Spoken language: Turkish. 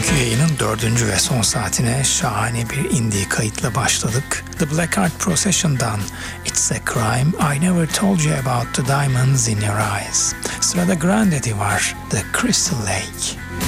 Bugünkü yayının 4. ve son saatine şahane bir indie kayıtla başladık. The Black Heart Procession'dan It's a Crime I Never Told You About the Diamonds in Your Eyes. Sırada Grandaddy var, The Crystal Lake.